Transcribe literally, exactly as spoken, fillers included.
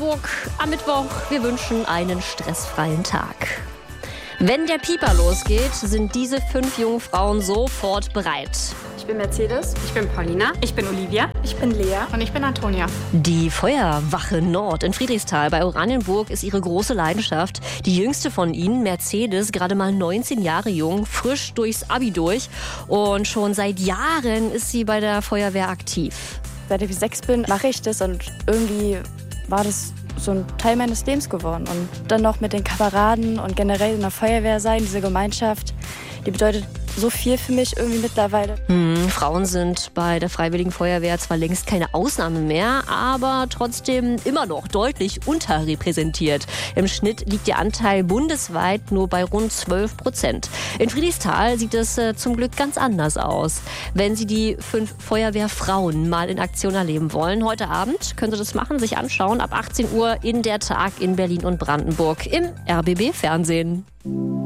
Brandenburg am Mittwoch. Wir wünschen einen stressfreien Tag. Wenn der Pieper losgeht, sind diese fünf jungen Frauen sofort bereit. Ich bin Mercedes. Ich bin Paulina. Ich bin Olivia. Ich bin Lea. Und ich bin Antonia. Die Feuerwache Nord in Friedrichsthal bei Oranienburg ist ihre große Leidenschaft. Die jüngste von ihnen, Mercedes, gerade mal neunzehn Jahre jung, frisch durchs Abi durch. Und schon seit Jahren ist sie bei der Feuerwehr aktiv. Seit ich sechs bin, mache ich das und irgendwie war das so ein Teil meines Lebens geworden. Und dann noch mit den Kameraden und generell in der Feuerwehr sein, diese Gemeinschaft, die bedeutet so viel für mich irgendwie mittlerweile. Hm, Frauen sind bei der Freiwilligen Feuerwehr zwar längst keine Ausnahme mehr, aber trotzdem immer noch deutlich unterrepräsentiert. Im Schnitt liegt der Anteil bundesweit nur bei rund zwölf Prozent. In Friedrichsthal sieht es äh, zum Glück ganz anders aus. Wenn Sie die fünf Feuerwehrfrauen mal in Aktion erleben wollen, heute Abend können Sie das machen, sich anschauen, ab achtzehn Uhr in der Tag in Berlin und Brandenburg im R B B Fernsehen.